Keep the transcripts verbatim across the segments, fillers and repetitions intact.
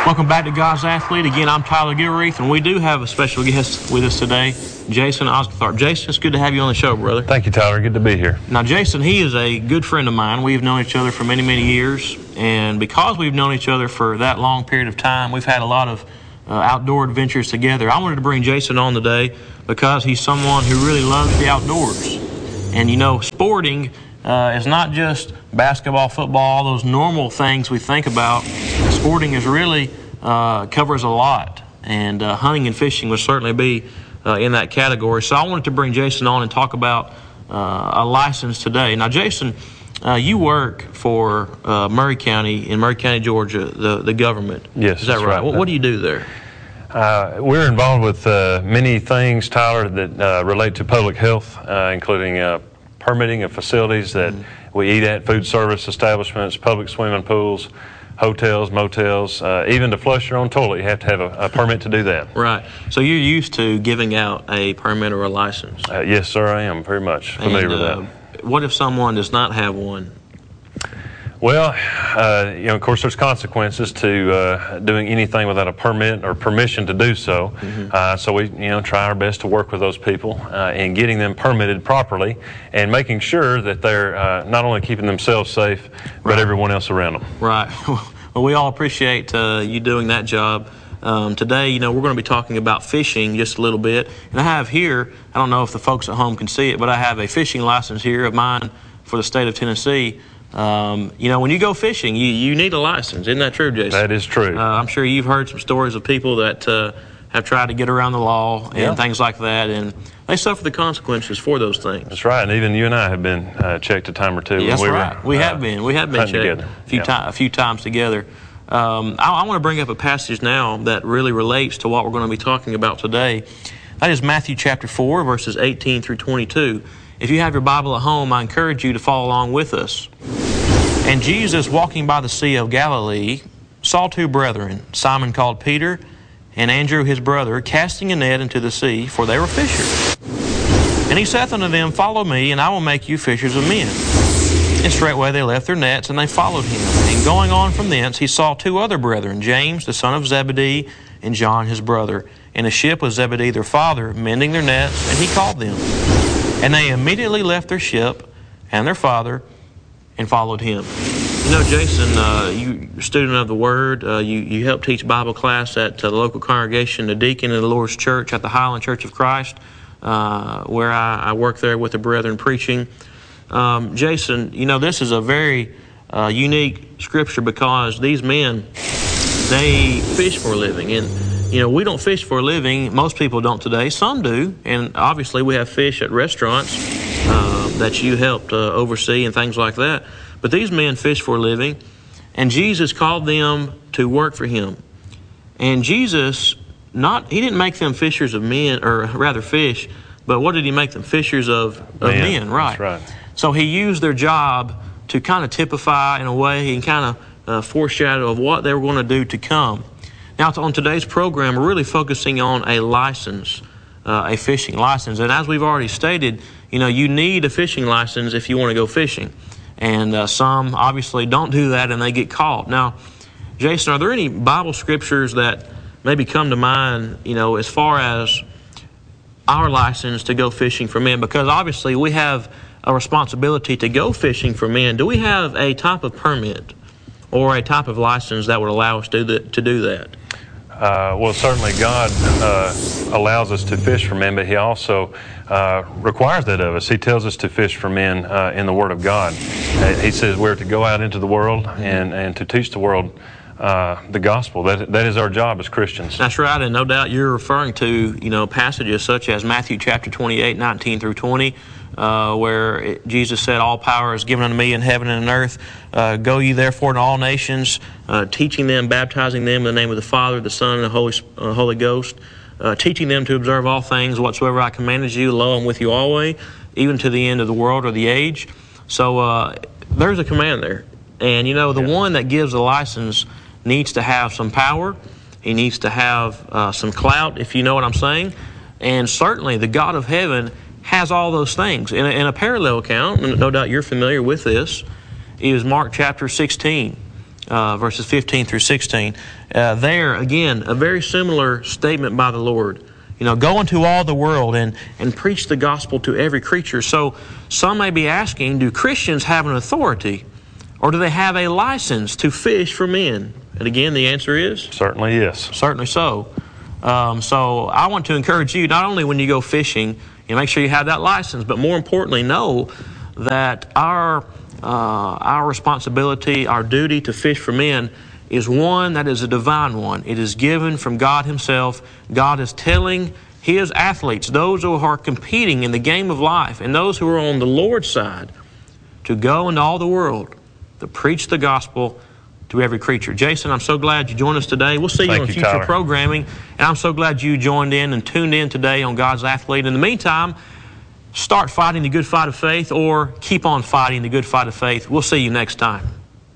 Welcome back to God's Athlete. Again, I'm Tyler Gilreath, and we do have a special guest with us today, Jason Osgothard. Jason, it's good to have you on the show, brother. Thank you, Tyler. Good to be here. Now, Jason, he is a good friend of mine. We've known each other for many, many years, and because we've known each other for that long period of time, we've had a lot of uh, outdoor adventures together. I wanted to bring Jason on today because he's someone who really loves the outdoors. And, you know, sporting uh, is not just basketball, football, all those normal things we think about. Sporting is really uh, covers a lot, and uh, hunting and fishing would certainly be uh, in that category. So I wanted to bring Jason on and talk about uh, a license today. Now, Jason, uh, you work for uh, Murray County in Murray County, Georgia, the the government. Yes, is that right? right? What, what do you do there? Uh, we're involved with uh, many things, Tyler, that uh, relate to public health, uh, including uh, permitting of facilities that mm-hmm. we eat at, food service establishments, public swimming pools, hotels, motels, uh, even to flush your own toilet, you have to have a, a permit to do that. Right. So you're used to giving out a permit or a license? Uh, yes, sir, I am very much familiar and, uh, with that. What if someone does not have one? Well, uh, you know, of course, there's consequences to uh, doing anything without a permit or permission to do so. Mm-hmm. uh, so we, you know, try our best to work with those people uh, in getting them permitted properly and making sure that they're uh, not only keeping themselves safe, but right. everyone else around them. Right. Well, we all appreciate uh, you doing that job. Um, today, you know, we're going to be talking about fishing just a little bit. And I have here, I don't know if the folks at home can see it, but I have a fishing license here of mine for the state of Tennessee. Um, you know, when you go fishing, you, you need a license. Isn't that true, Jason? That is true. Uh, I'm sure you've heard some stories of people that uh, have tried to get around the law and yeah. things like that, and they suffer the consequences for those things. That's right, and even you and I have been uh, checked a time or two. Yeah, that's we right. Were, we uh, have been. We have been checked together. a few, yeah. ti- a few times together. Um, I, I want to bring up a passage now that really relates to what we're going to be talking about today. That is Matthew chapter four, verses eighteen through twenty-two. If you have your Bible at home, I encourage you to follow along with us. And Jesus, walking by the Sea of Galilee, saw two brethren, Simon called Peter, and Andrew his brother, casting a net into the sea, for they were fishers. And he saith unto them, Follow me, and I will make you fishers of men. And straightway they left their nets, and they followed him. And going on from thence, he saw two other brethren, James the son of Zebedee, and John his brother, in a ship with Zebedee their father, mending their nets, and he called them. And they immediately left their ship and their father, and followed him. You know, Jason, uh, you, you're a student of the Word. Uh, you, you help teach Bible class at uh, the local congregation, the deacon of the Lord's Church at the Highland Church of Christ, uh, where I, I work there with the brethren preaching. Um, Jason, you know, this is a very uh, unique scripture because these men, they fish for a living. And, you know, we don't fish for a living. Most people don't today. Some do. And obviously we have fish at restaurants uh, that you helped uh, oversee and things like that. But these men fish for a living. And Jesus called them to work for him. And Jesus, not he didn't make them fishers of men, or rather fish, but what did he make them? Fishers of, of man, men, right. That's right. So he used their job to kind of typify in a way and kind of uh, foreshadow of what they were going to do to come. Now, on today's program, we're really focusing on a license, uh, a fishing license. And as we've already stated, you know, you need a fishing license if you want to go fishing. And uh, some obviously don't do that and they get caught. Now, Jason, are there any Bible scriptures that maybe come to mind, you know, as far as our license to go fishing for men? Because obviously we have a responsibility to go fishing for men. Do we have a type of permit or a type of license that would allow us to do that? To do that? Uh, well, certainly God uh, allows us to fish for men, but he also uh, requires that of us. He tells us to fish for men uh, in the Word of God. Uh, he says we're to go out into the world and, and to teach the world uh, the gospel. That that is our job as Christians. That's right, and no doubt you're referring to, you know, passages such as Matthew chapter twenty-eight, nineteen through twenty, uh, where it, Jesus said, All power is given unto me in heaven and on earth. Uh, go ye therefore to all nations, uh, teaching them, baptizing them in the name of the Father, the Son, and the Holy, uh, Holy Ghost, uh, teaching them to observe all things whatsoever I commanded you. Lo, I'm with you always, even to the end of the world or the age. So uh, there's a command there. And, you know, the yeah. one that gives a license needs to have some power. He needs to have uh, some clout, if you know what I'm saying. And certainly the God of heaven has all those things. In a, in a parallel account, and no doubt you're familiar with this, is Mark chapter sixteen. uh, verses fifteen through sixteen. Uh, there, again, a very similar statement by the Lord. You know, go into all the world and, and preach the gospel to every creature. So some may be asking, do Christians have an authority, or do they have a license to fish for men? And again, the answer is? Certainly yes. Certainly so. Um, so I want to encourage you, not only when you go fishing, you make sure you have that license, but more importantly, know that our uh, our responsibility, our duty to fish for men is one that is a divine one. It is given from God Himself. God is telling His athletes, those who are competing in the game of life, and those who are on the Lord's side, to go into all the world to preach the gospel to every creature. Jason, I'm so glad you joined us today. We'll see Thank you on you, future Tyler. programming. And I'm so glad you joined in and tuned in today on God's Athlete. In the meantime, start fighting the good fight of faith, or keep on fighting the good fight of faith. We'll see you next time.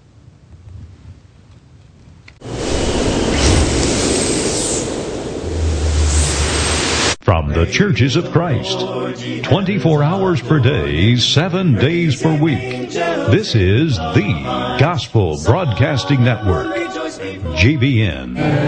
From the Churches of Christ, twenty-four hours per day, seven days per week. This is the Gospel Broadcasting Network, G B N.